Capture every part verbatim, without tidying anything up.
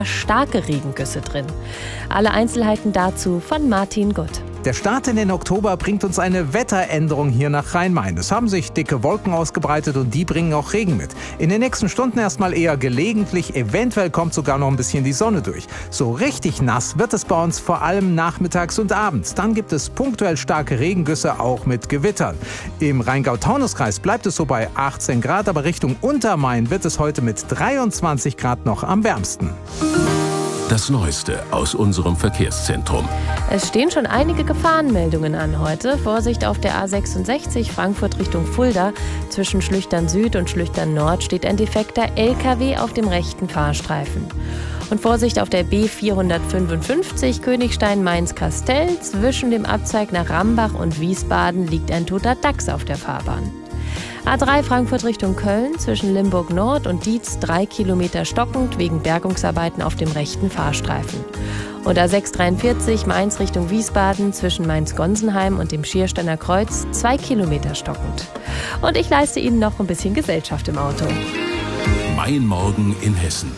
starke Regengüsse drin. Alle Einzelheiten dazu von Martin Gutt. Der Start in den Oktober bringt uns eine Wetteränderung hier nach Rhein-Main. Es haben sich dicke Wolken ausgebreitet und die bringen auch Regen mit. In den nächsten Stunden erstmal eher gelegentlich, eventuell kommt sogar noch ein bisschen die Sonne durch. So richtig nass wird es bei uns vor allem nachmittags und abends. Dann gibt es punktuell starke Regengüsse, auch mit Gewittern. Im Rheingau-Taunus-Kreis bleibt es so bei achtzehn Grad, aber Richtung Untermain wird es heute mit dreiundzwanzig Grad noch am wärmsten. Das Neueste aus unserem Verkehrszentrum. Es stehen schon einige Gefahrenmeldungen an heute. Vorsicht auf der A sechsundsechzig Frankfurt Richtung Fulda. Zwischen Schlüchtern Süd und Schlüchtern Nord steht ein defekter L K W auf dem rechten Fahrstreifen. Und Vorsicht auf der B vierhundertfünfundfünfzig Königstein-Mainz-Kastell. Zwischen dem Abzweig nach Rambach und Wiesbaden liegt ein toter Dachs auf der Fahrbahn. A drei Frankfurt Richtung Köln, zwischen Limburg Nord und Dietz drei Kilometer stockend wegen Bergungsarbeiten auf dem rechten Fahrstreifen. Und A sechs dreiundvierzig Mainz Richtung Wiesbaden, zwischen Mainz-Gonsenheim und dem Schiersteiner Kreuz zwei Kilometer stockend. Und ich leiste Ihnen noch ein bisschen Gesellschaft im Auto. Mein Morgen in Hessen.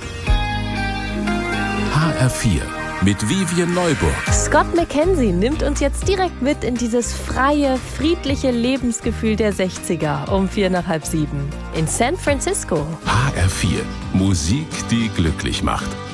H R vier. Mit Vivian Neuburg. Scott McKenzie nimmt uns jetzt direkt mit in dieses freie, friedliche Lebensgefühl der sechziger um vier nach halb sieben in San Francisco. H R vier. Musik, die glücklich macht.